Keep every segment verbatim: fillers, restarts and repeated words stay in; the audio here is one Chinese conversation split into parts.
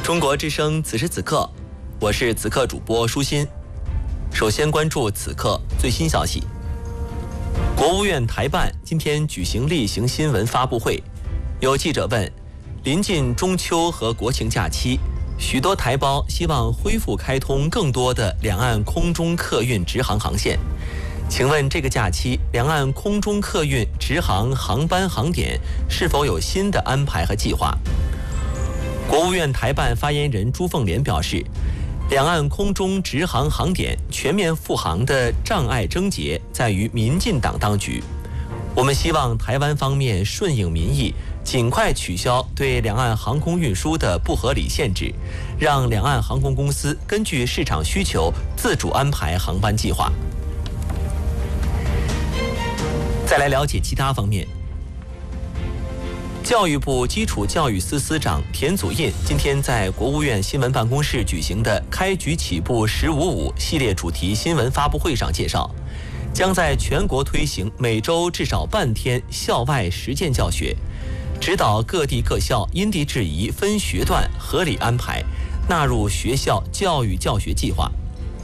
中国之声此时此刻，我是此刻主播舒心。首先关注此刻最新消息。国务院台办今天举行例行新闻发布会，有记者问：临近中秋和国庆假期，许多台胞希望恢复开通更多的两岸空中客运直航航线。请问这个假期，两岸空中客运直航航班航点是否有新的安排和计划？国务院台办发言人朱凤莲表示，两岸空中直航航点全面复航的障碍症结在于民进党当局。我们希望台湾方面顺应民意，尽快取消对两岸航空运输的不合理限制，让两岸航空公司根据市场需求自主安排航班计划。再来了解其他方面。教育部基础教育司司长田祖印今天在国务院新闻办公室举行的开局起步十五五系列主题新闻发布会上介绍，将在全国推行每周至少半天校外实践教学，指导各地各校因地制宜分学段合理安排，纳入学校教育教学计划。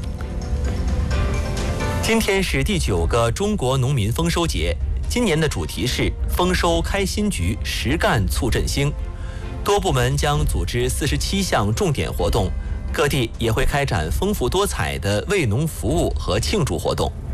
今天是第九个中国农民丰收节，今年的主题是丰收开新局，实干促振兴。多部门将组织四十七项重点活动，各地也会开展丰富多彩的为农服务和庆祝活动。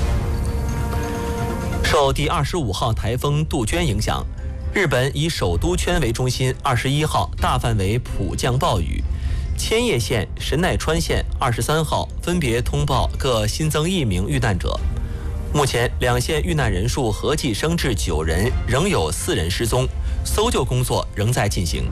受第二十五号台风杜鹃影响，日本以首都圈为中心，二十一号大范围普降暴雨。千叶县、神奈川县二十三号分别通报各新增一名遇难者。目前两县遇难人数合计升至九人，仍有四人失踪，搜救工作仍在进行。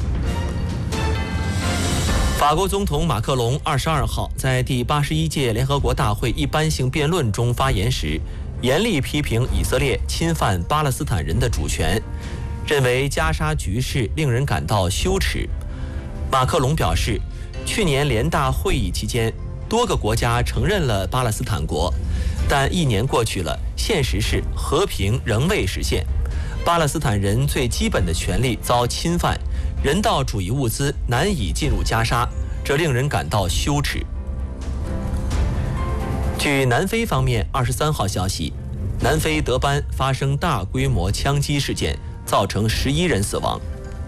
法国总统马克龙二十二号在第八十一届联合国大会一般性辩论中发言时，严厉批评以色列侵犯巴勒斯坦人的主权，认为加沙局势令人感到羞耻。马克龙表示，去年联大会议期间，多个国家承认了巴勒斯坦国，但一年过去了，现实是和平仍未实现，巴勒斯坦人最基本的权利遭侵犯，人道主义物资难以进入加沙，这令人感到羞耻。据南非方面二十三号消息，南非德班发生大规模枪击事件，造成十一人死亡。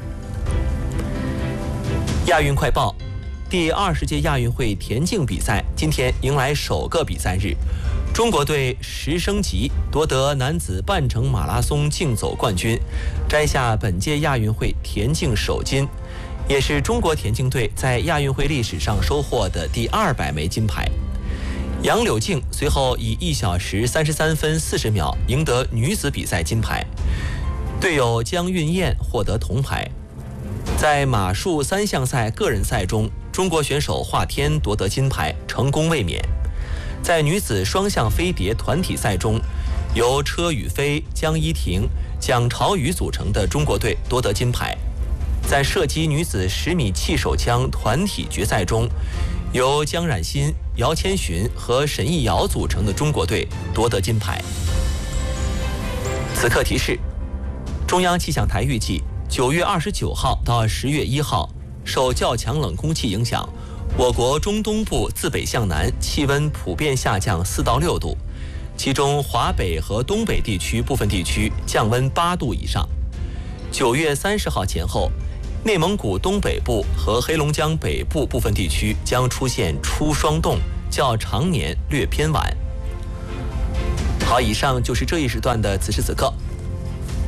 亚运快报，第二十届亚运会田径比赛今天迎来首个比赛日，中国队十升级夺得男子半程马拉松竞走冠军，摘下本届亚运会田径首金，也是中国田径队在亚运会历史上收获的第二百枚金牌。杨柳静随后以一小时三十三分四十秒赢得女子比赛金牌，队友江韵燕获得铜牌。在马术三项赛个人赛中，中国选手华天夺得金牌，成功卫冕。在女子双项飞碟团体赛中，由车宇飞、江一婷、蒋朝宇组成的中国队夺得金牌。在射击女子十米气手枪团体决赛中，由江冉欣、姚千寻和沈艺瑶组成的中国队夺得金牌。此刻提示：中央气象台预计九月二十九号到十月一号，受较强冷空气影响，我国中东部自北向南气温普遍下降四到六度，其中华北和东北地区部分地区降温八度以上。九月三十号前后，内蒙古东北部和黑龙江北部部分地区将出现初霜冻，较常年略偏晚。好，以上就是这一时段的此时此刻。